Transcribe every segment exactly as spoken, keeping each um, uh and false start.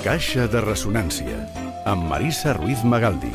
Caixa de ressonància, amb Marissa Ruiz Magaldi.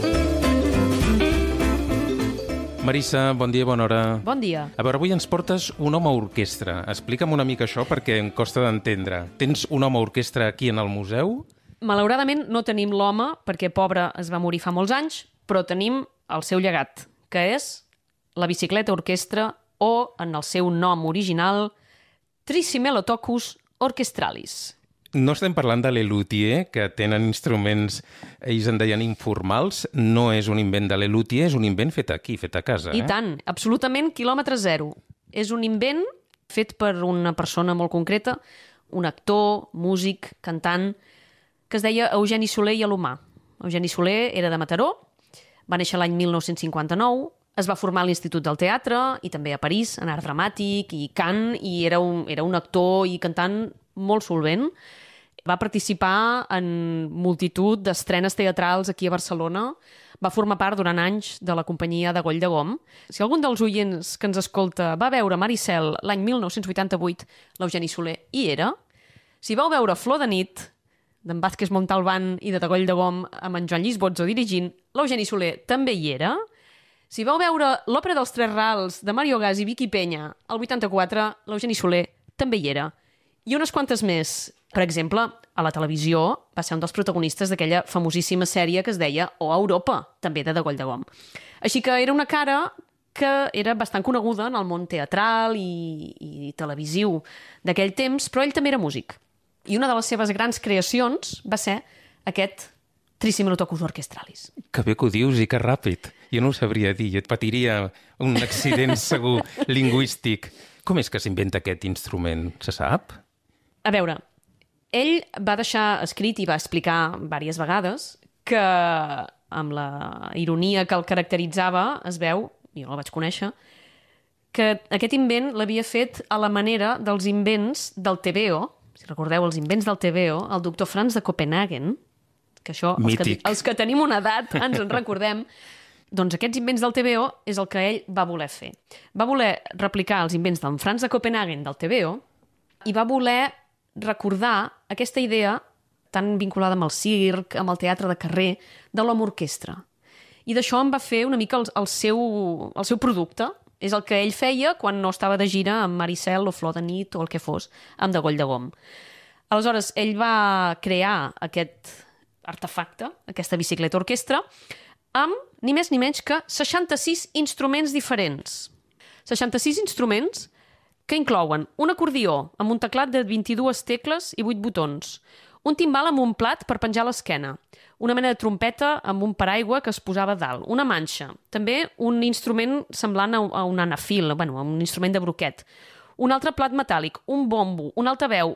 Marissa, bon dia, bona hora. Bon dia. A veure, avui ens portes un home orquestra. Explica'm una mica això perquè em costa d'entendre. Tens un home orquestra aquí en el museu? Malauradament no tenim l'home, perquè pobre es va morir fa molts anys, però tenim el seu llegat, que és la bicicleta orquestra o, en el seu nom original, Tricimelotocus orchestralis. No estem parlant de l'Elutier, que tenen instruments, ells en deien informals. No és un invent de l'Elutier, és un invent fet aquí, fet a casa. I eh? tant, absolutament quilòmetre zero. És un invent fet per una persona molt concreta, un actor, músic, cantant, que es deia Eugeni Soler i Alomà. Eugeni Soler era de Mataró, va néixer l'any mil nou-cents cinquanta-nou, es va formar a l'Institut del Teatre i també a París, en art dramàtic i cant, i era un, era un actor i cantant molt solvent. Va participar en multitud d'estrenes teatrals aquí a Barcelona. Va formar part durant anys de la companyia de Goll de Gom. Si algun dels oients que ens escolta va veure Maricel l'any mil nou-cents vuitanta-vuit, l'Eugeni Soler hi era. Si vau veure Flor de nit, d'en Vázquez Montalbán i de Goll de Gom amb en Joan Lluís Bozzo dirigint, l'Eugeni Soler també hi era. Si vau veure l'òpera dels Tres Rals de Mario Gas i Vicky Peña al vuitanta-quatre, l'Eugeni Soler també hi era. I unes quantes més. Per exemple, a la televisió va ser un dels protagonistes d'aquella famosíssima sèrie que es deia O Europa, també de Goll de Gom. Així que era una cara que era bastant coneguda en el món teatral i, i televisiu d'aquell temps, però ell també era músic. I una de les seves grans creacions va ser aquest Tricimelotocus orchestralis. Que bé que ho dius i que ràpid. Jo no ho sabria dir, jo et patiria un accident segur lingüístic. Com és que s'inventa aquest instrument? Se sap? A veure, ell va deixar escrit i va explicar diverses vegades que amb la ironia que el caracteritzava es veu, jo el vaig conèixer, que aquest invent l'havia fet a la manera dels invents del T V O. Si recordeu, els invents del T V O, el doctor Franz de Copenhagen, que això, els que, els que tenim una edat ens en recordem, doncs aquests invents del T V O és el que ell va voler fer. Va voler replicar els invents d'en Franz de Copenhagen del T V O i va voler recordar aquesta idea tan vinculada amb el circ, amb el teatre de carrer, de l'home orquestra. I d'això en va fer una mica el, el, seu, el seu producte. És el que ell feia quan no estava de gira amb Maricel o Flor de nit o el que fos, amb de Goll de Gom. Aleshores, ell va crear aquest artefacte, aquesta bicicleta orquestra, amb ni més ni menys que seixanta-sis instruments diferents. seixanta-sis instruments que inclouen un acordió amb un teclat de vint-i-dues tecles i vuit botons, un timbal amb un plat per penjar l'esquena, una mena de trompeta amb un paraigua que es posava a dalt, una manxa, també un instrument semblant a un anafil, bueno, a un instrument de broquet, un altre plat metàl·lic, un bombo, un altaveu,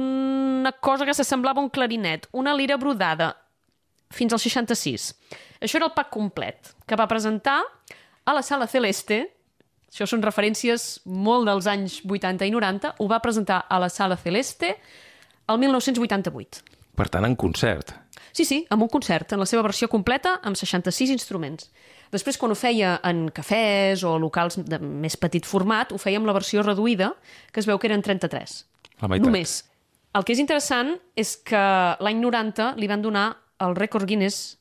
una cosa que s'assemblava a un clarinet, una lira brodada, fins als seixanta-sis. Això era el pack complet, que va presentar a la Sala Celeste. Això són referències molt dels anys vuitanta i noranta. Ho va presentar a la Sala Celeste el mil nou-cents vuitanta-vuit. Per tant, en concert. Sí, sí, amb un concert, en la seva versió completa, amb seixanta-sis instruments. Després, quan ho feia en cafès o locals de més petit format, ho feia amb la versió reduïda, que es veu que eren trenta-tres. La meitat. Només. El que és interessant és que l'any noranta li van donar el rècord Guinness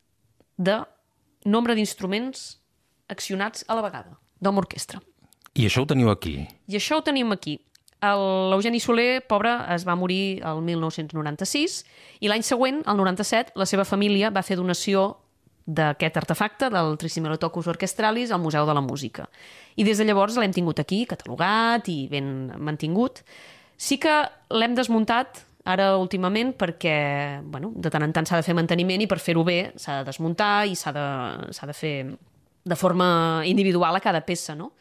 de nombre d'instruments accionats a la vegada, d'home orquestra. I això ho teniu aquí? I això ho tenim aquí. L'Eugeni Soler, pobre, es va morir el mil nou-cents noranta-sis i l'any següent, el noranta-set, la seva família va fer donació d'aquest artefacte, del Tricimelotocus orchestralis, al Museu de la Música. I des de llavors l'hem tingut aquí, catalogat i ben mantingut. Sí que l'hem desmuntat ara últimament perquè, bueno, de tant en tant s'ha de fer manteniment i per fer-ho bé s'ha de desmuntar i s'ha de, s'ha de fer de forma individual a cada peça, no?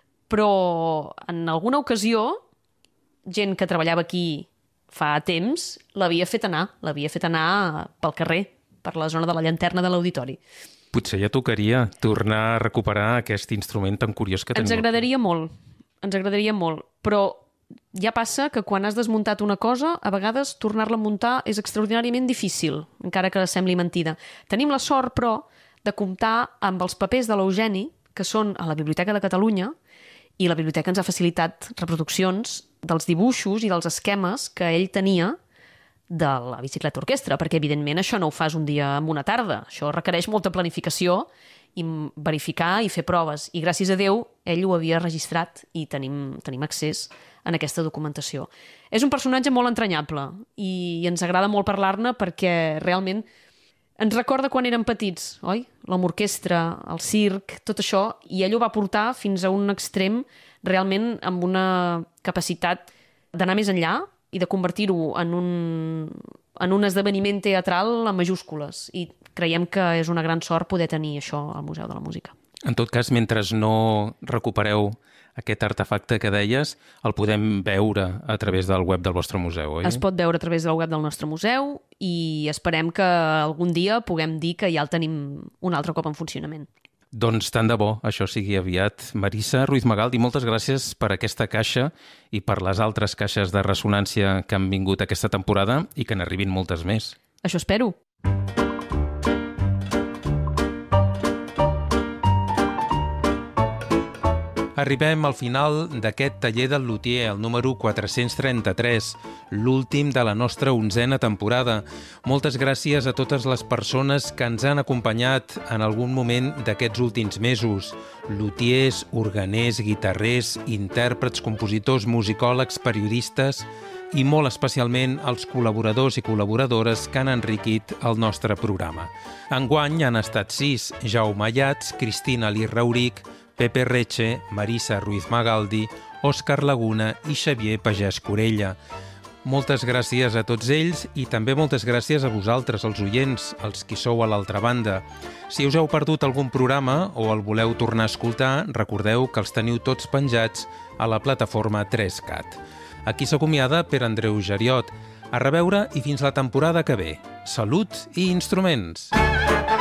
Però en alguna ocasió, gent que treballava aquí fa temps l'havia fet anar, l'havia fet anar pel carrer, per la zona de la llanterna de l'auditori. Potser ja tocaria tornar a recuperar aquest instrument tan curiós que tenim. Ens agradaria molt, ens agradaria molt, però ja passa que quan has desmuntat una cosa, a vegades tornar-la a muntar és extraordinàriament difícil, encara que sembli mentida. Tenim la sort, però, de comptar amb els papers de l'Eugeni, que són a la Biblioteca de Catalunya, i la biblioteca ens ha facilitat reproduccions dels dibuixos i dels esquemes que ell tenia de la bicicleta orquestra, perquè evidentment això no ho fas un dia en una tarda, això requereix molta planificació i verificar i fer proves, i gràcies a Déu ell ho havia registrat i tenim, tenim accés en aquesta documentació. És un personatge molt entranyable i ens agrada molt parlar-ne perquè realment ens recorda quan érem petits, oi? L'home orquestra, el circ, tot això, i ell ho va portar fins a un extrem realment amb una capacitat d'anar més enllà i de convertir-ho en un, en un esdeveniment teatral en majúscules. I creiem que és una gran sort poder tenir això al Museu de la Música. En tot cas, mentre no recupereu aquest artefacte que deies, el podem veure a través del web del vostre museu, oi? Es pot veure a través del web del nostre museu i esperem que algun dia puguem dir que ja el tenim un altre cop en funcionament. Doncs tant de bo, això sigui aviat. Marisa Ruiz Magaldi, moltes gràcies per aquesta caixa i per les altres caixes de ressonància que han vingut aquesta temporada i que n'arribin moltes més. Això espero. Arribem al final d'aquest taller del lutier, el número quatre-cents trenta-tres, l'últim de la nostra onzena temporada. Moltes gràcies a totes les persones que ens han acompanyat en algun moment d'aquests últims mesos. Lutiers, organers, guitarrers, intèrprets, compositors, musicòlegs, periodistes i molt especialment els col·laboradors i col·laboradores que han enriquit el nostre programa. Enguany han estat sis: Jaume Ayats, Cristina Lirrauric, Pepe Reche, Marisa Ruiz Magaldi, Òscar Laguna i Xavier Pagès Corella. Moltes gràcies a tots ells i també moltes gràcies a vosaltres, els oients, els qui sou a l'altra banda. Si us heu perdut algun programa o el voleu tornar a escoltar, recordeu que els teniu tots penjats a la plataforma tres cat. Aquí s'acomiada Pere Andreu Geriot. A reveure i fins la temporada que ve. Salut i instruments!